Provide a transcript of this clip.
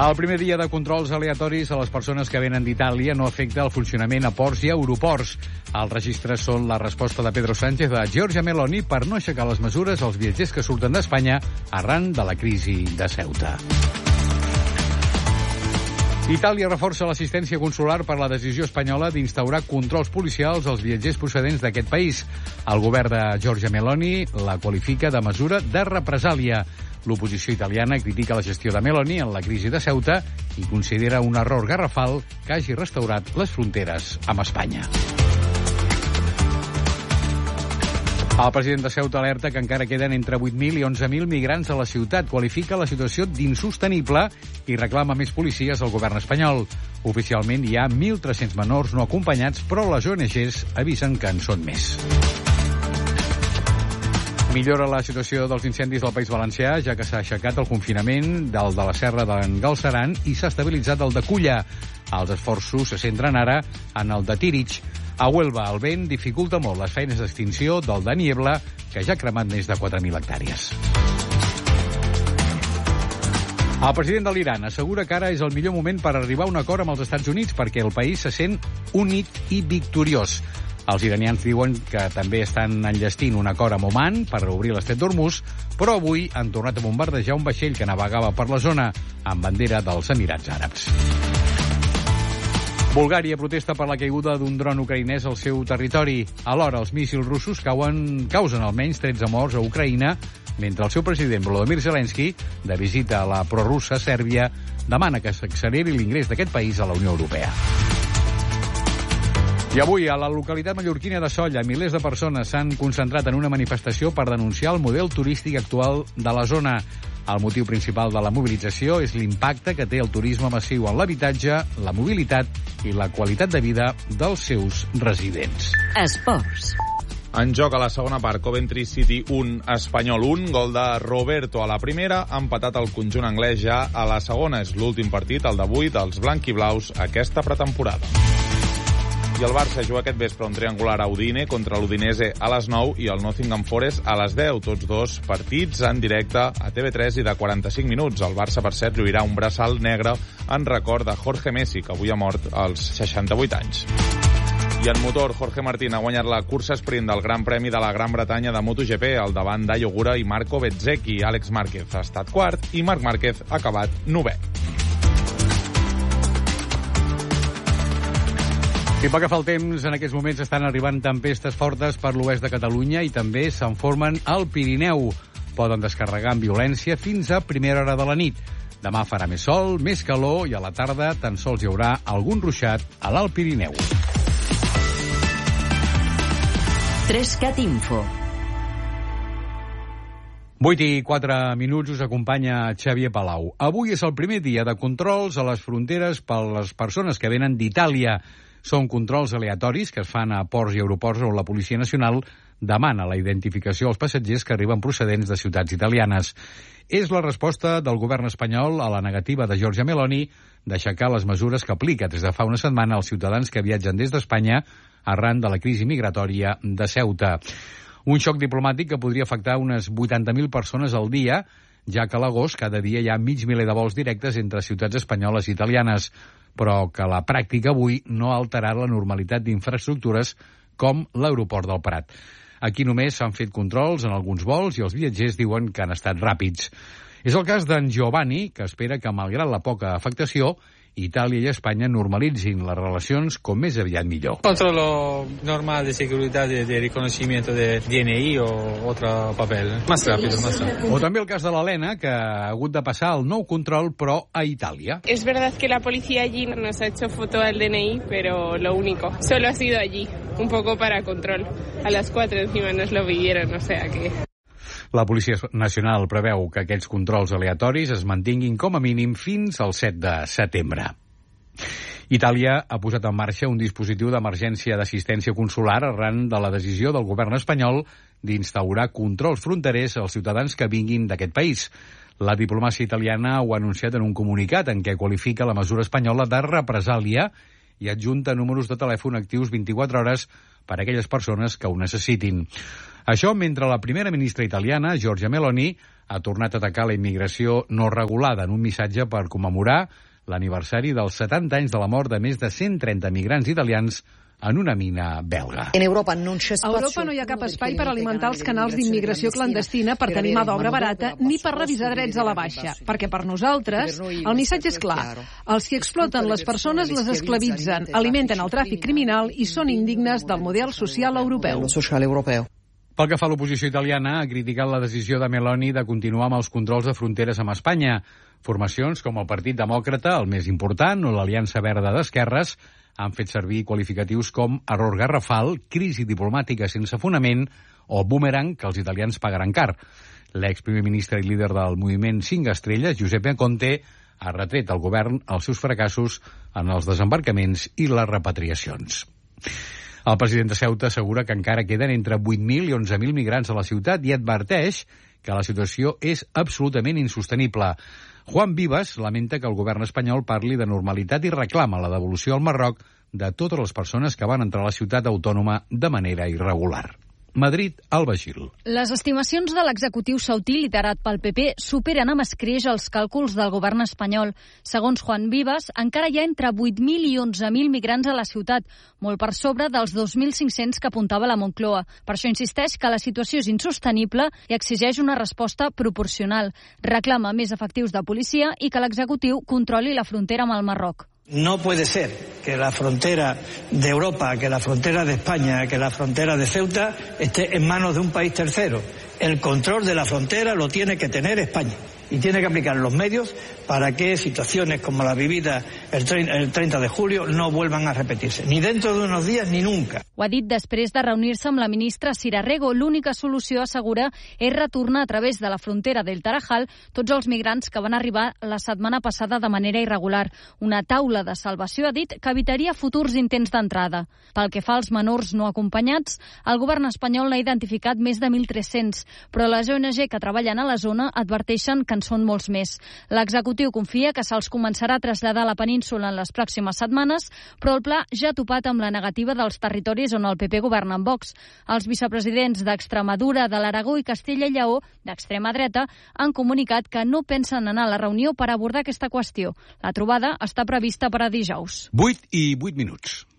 El primer dia de controls aleatoris a les persones que venen d'Itàlia no afecta el funcionament a ports i aeroports. Els registres són la resposta de Pedro Sánchez a Giorgia Meloni per no aixecar les mesures als viatgers que surten d'Espanya arran de la crisi de Ceuta. Itàlia reforça l'assistència consular per la decisió espanyola d'instaurar controls policials als viatgers procedents d'aquest país. El govern de Giorgia Meloni la qualifica de mesura de represàlia. L'oposició italiana critica la gestió de Meloni en la crisi de Ceuta i considera un error garrafal que hagi restaurat les fronteres amb Espanya. El president de Ceuta alerta que encara queden entre 8.000 i 11.000 migrants a la ciutat. Qualifica la situació d'insostenible i reclama més policies al govern espanyol. Oficialment hi ha 1.300 menors no acompanyats, però les ONGs avisen que en són més. Millora la situació dels incendis del País Valencià, ja que s'ha aixecat el confinament del de la Serra d'en Galceran i s'ha estabilitzat el de Culla. Els esforços se centren ara en el de Tírig. A Huelva, el vent dificulta molt les feines d'extinció del de Niebla, que ja ha cremat més de 4.000 hectàrees. El president de l'Iran assegura que ara és el millor moment per arribar a un acord amb els Estats Units perquè el país se sent unit i victoriós. Els iranians diuen que també estan enllestint un acord amb Oman per reobrir l'estret d'Hormuz, però avui han tornat a bombardejar un vaixell que navegava per la zona amb bandera dels Emirats Àrabs. Bulgària protesta per la caiguda d'un dron ucraïnès al seu territori. Alhora, els míssils russos causen almenys 13 morts a Ucraïna, mentre el seu president Volodymyr Zelensky, de visita a la prorrussa Sèrbia, demana que s'acceleri l'ingrés d'aquest país a la Unió Europea. I avui, a la localitat mallorquina de Sóller, milers de persones s'han concentrat en una manifestació per denunciar el model turístic actual de la zona. El motiu principal de la mobilització és l'impacte que té el turisme massiu en l'habitatge, la mobilitat i la qualitat de vida dels seus residents. Esports. En joc a la segona part, Coventry City 1, Espanyol 1, gol de Roberto a la primera, ha empatat el conjunt anglès ja a la segona. És l'últim partit, el d'avui, dels blanquiblaus aquesta pretemporada. I el Barça juga aquest vespre un triangular a Udine contra l'Udinese a les 9 i el Nottingham Forest a les 10. Tots dos partits en directe a TV3 i de 45 minuts. El Barça, per cert, lluirà un braçal negre en record de Jorge Messi, que avui ha mort als 68 anys. I en motor, Jorge Martín ha guanyat la cursa sprint del Gran Premi de la Gran Bretanya de MotoGP al davant d'Ayo Ogura i Marco Bezzecchi. Àlex Márquez ha estat quart i Marc Márquez ha acabat 9è. I pel que fa al temps, en aquests moments estan arribant tempestes fortes per l'oest de Catalunya i també se'n formen al Pirineu. Poden descarregar amb violència fins a primera hora de la nit. Demà farà més sol, més calor i a la tarda tan sols hi haurà algun ruixat a l'Alt Pirineu. 3CAT Info. 8:04 us acompanya Xavier Palau. Avui és el primer dia de controls a les fronteres per les persones que venen d'Itàlia. Són controls aleatoris que es fan a ports i aeroports on la Policia Nacional demana la identificació als passatgers que arriben procedents de ciutats italianes. És la resposta del govern espanyol a la negativa de Giorgia Meloni d'aixecar les mesures que aplica des de fa una setmana als ciutadans que viatgen des d'Espanya arran de la crisi migratòria de Ceuta. Un xoc diplomàtic que podria afectar unes 80.000 persones al dia, ja que a l'agost cada dia hi ha mig miler de vols directes entre ciutats espanyoles i italianes, però que a la pràctica avui no ha alterat la normalitat d'infraestructures com l'aeroport del Prat. Aquí només s'han fet controls en alguns vols i els viatgers diuen que han estat ràpids. És el cas d'en Giovanni, que espera que, malgrat la poca afectació, Itàlia i Espanya normalitzin les relacions com més aviat millor. Controllo normal de seguridad de reconocimiento de DNI o otro papel. Más rápido. O també el cas de l'Helena, que ha hagut de passar el nou control, però a Itàlia. Es verdad que la policía allí nos ha hecho foto al DNI, pero lo único. Solo ha sido allí, un poco para control. A las 4 encima nos lo pidieron, o sea que... La Policia Nacional preveu que aquests controls aleatoris es mantinguin com a mínim fins al 7 de setembre. Itàlia ha posat en marxa un dispositiu d'emergència d'assistència consular arran de la decisió del govern espanyol d'instaurar controls fronterers als ciutadans que vinguin d'aquest país. La diplomàcia italiana ho ha anunciat en un comunicat en què qualifica la mesura espanyola de represàlia i adjunta números de telèfon actius 24 hores per a aquelles persones que ho necessitin. Això mentre la primera ministra italiana, Giorgia Meloni, ha tornat a atacar la immigració no regulada en un missatge per commemorar l'aniversari dels 70 anys de la mort de més de 130 migrants italians en una mina belga. A Europa no hi ha cap espai per alimentar els canals d'immigració clandestina, per tenir mà d'obra barata, ni per revisar drets a la baixa. Perquè per nosaltres el missatge és clar. Els que exploten les persones les esclavitzen, alimenten el tràfic criminal i són indignes del model social europeu. Pel que fa a l'oposició italiana, ha criticat la decisió de Meloni de continuar amb els controls de fronteres amb Espanya. Formacions com el Partit Demòcrata, el més important, o l'Aliança Verda d'Esquerres, han fet servir qualificatius com error garrafal, crisi diplomàtica sense fonament o boomerang que els italians pagaran car. L'exprimer ministre i líder del moviment 5 Estrelles, Giuseppe Conte, ha retret al govern els seus fracassos en els desembarcaments i les repatriacions. El president de Ceuta assegura que encara queden entre 8.000 i 11.000 migrants a la ciutat i adverteix que la situació és absolutament insostenible. Juan Vivas lamenta que el govern espanyol parli de normalitat i reclama la devolució al Marroc de totes les persones que van entrar a la ciutat autònoma de manera irregular. Madrid, Alba Gil. Les estimacions de l'executiu saudí liderat pel PP superen amb escreix els càlculs del govern espanyol. Segons Juan Vivas, encara hi ha entre 8.000 i 11.000 migrants a la ciutat, molt per sobre dels 2.500 que apuntava la Moncloa. Per això insisteix que la situació és insostenible i exigeix una resposta proporcional. Reclama més efectius de policia i que l'executiu controli la frontera amb el Marroc. No puede ser que la frontera de Europa, que la frontera de España, que la frontera de Ceuta esté en manos de un país tercero. El control de la frontera lo tiene que tener España y tiene que aplicar los medios para que situaciones como la vivida el 30 de julio no vuelvan a repetirse, ni dentro de unos días ni nunca. Ho ha dit després de reunir-se amb la ministra Sira Rego. L'única solució, assegura, és retornar a través de la frontera del Tarajal tots els migrants que van arribar la setmana passada de manera irregular. Una taula de salvació, ha dit, que evitaria futurs intents d'entrada. Pel que fa als menors no acompanyats, el govern espanyol n'ha identificat més de 1.300, però les ONG que treballen a la zona adverteixen que en són molts més. L'executiu confia que se'ls començarà a traslladar a la península en les pròximes setmanes, però el pla ja ha topat amb la negativa dels territoris on el PP governa amb Vox. Els vicepresidents d'Extremadura, de l'Aragó i Castella i Lleó, d'extrema dreta, han comunicat que no pensen anar a la reunió per abordar aquesta qüestió. La trobada està prevista per a dijous. 8:08.